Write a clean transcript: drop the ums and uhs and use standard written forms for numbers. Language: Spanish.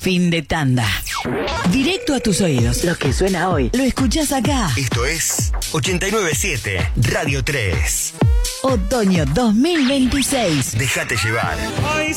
Fin de tanda. Directo a tus oídos. Lo que suena hoy, lo escuchás acá. Esto es 89.7 Radio 3. Otoño 2026. Déjate llevar. Hoy